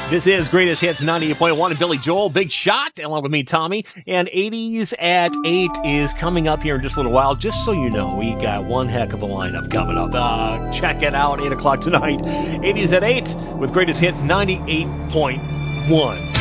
This is Greatest Hits 98.1 and Billy Joel, Big Shot, along with me, Tommy. And 80s at 8 is coming up here in just a little while. Just so you know, we got one heck of a lineup coming up. Check it out, 8 o'clock tonight. 80s at 8 with Greatest Hits 98.1.